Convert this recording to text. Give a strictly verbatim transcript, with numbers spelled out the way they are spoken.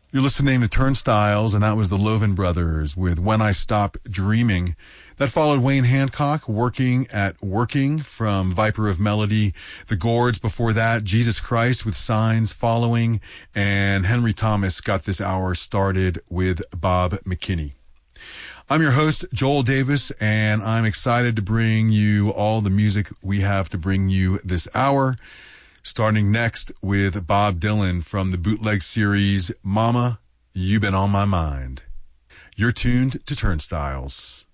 You're listening to Turnstiles, and that was the Lovan Brothers with When I Stop Dreaming. That followed Wayne Hancock, Working at Working from Viper of Melody. The Gourds before that, Jesus Christ with Signs following, and Henry Thomas got this hour started with Bob McKinney. I'm your host, Joel Davis, and I'm excited to bring you all the music we have to bring you this hour. Starting next with Bob Dylan from the bootleg series, Mama, You Been on My Mind. You're tuned to Turnstiles.